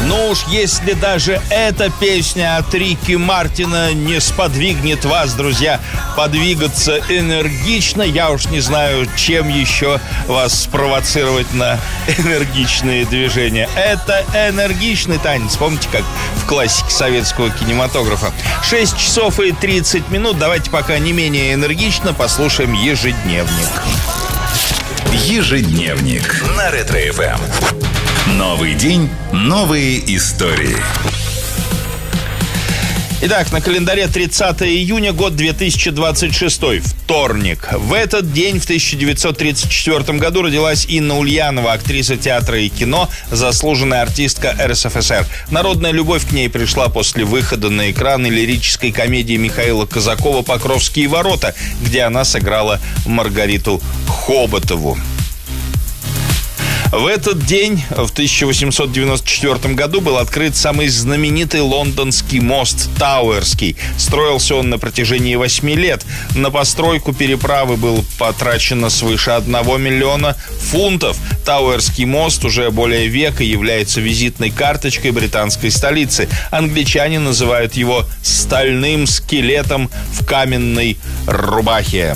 Ну уж если даже эта песня от Рики Мартина не сподвигнет вас, друзья, подвигаться энергично, я уж не знаю, чем еще вас спровоцировать на энергичные движения. Это энергичный танец. Помните, как в классике советского кинематографа? 6 часов и 30 минут. Давайте пока не менее энергично послушаем «Ежедневник». Ежедневник на Ретро-ФМ. Новый день, новые истории. Итак, на календаре 30 июня, год 2026, вторник. В этот день, в 1934 году, родилась Инна Ульянова, актриса театра и кино, заслуженная артистка РСФСР. Народная любовь к ней пришла после выхода на экраны лирической комедии Михаила Казакова «Покровские ворота», где она сыграла Маргариту Хоботову. В этот день, в 1894 году, был открыт самый знаменитый лондонский мост Тауэрский. Строился он на протяжении 8 лет. На постройку переправы было потрачено свыше 1 миллиона фунтов. Тауэрский мост уже более века является визитной карточкой британской столицы. Англичане называют его «стальным скелетом в каменной рубахе».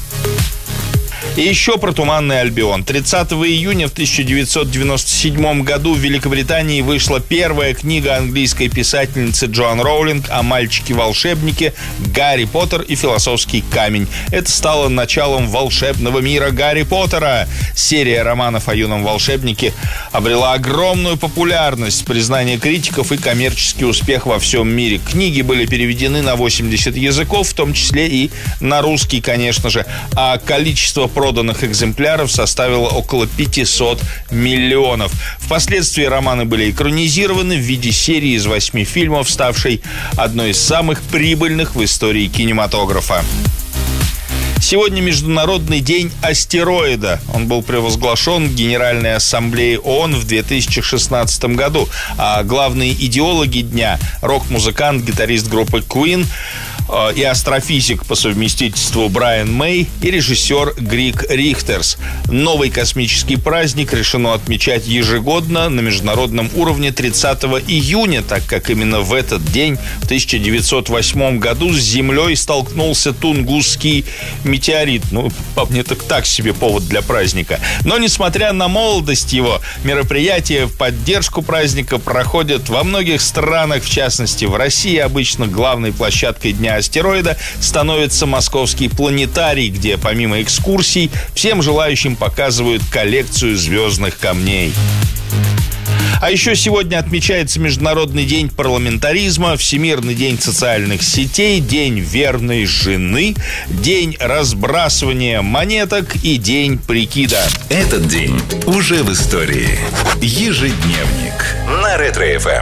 И еще про Туманный Альбион. 30 июня в 1997 году в Великобритании вышла первая книга английской писательницы Джоан Роулинг о мальчике-волшебнике Гарри Поттер и философский камень. Это стало началом волшебного мира Гарри Поттера. Серия романов о юном волшебнике обрела огромную популярность, признание критиков и коммерческий успех во всем мире. Книги были переведены на 80 языков, в том числе и на русский, конечно же, а количество проданных экземпляров составило около 500 миллионов. Впоследствии романы были экранизированы в виде серии из 8 фильмов, ставшей одной из самых прибыльных в истории кинематографа. Сегодня Международный день астероида. Он был провозглашен Генеральной Ассамблеей ООН в 2016 году. А главные идеологи дня – рок-музыкант, гитарист группы Queen и астрофизик по совместительству Брайан Мэй и режиссер Григ Рихтерс. Новый космический праздник решено отмечать ежегодно на международном уровне 30 июня, так как именно в этот день, в 1908 году, с Землей столкнулся Тунгусский метеорит. Ну, по мне так себе повод для праздника. Но, несмотря на молодость его, мероприятия в поддержку праздника проходят во многих странах, в частности, в России. Обычно главной площадкой Дня астероида становится Московский планетарий, где помимо экскурсий всем желающим показывают коллекцию звездных камней. А еще сегодня отмечается Международный день парламентаризма, Всемирный день социальных сетей, День верной жены, День разбрасывания монеток и День прикида. Этот день уже в истории. Ежедневник на Ретро-ФМ.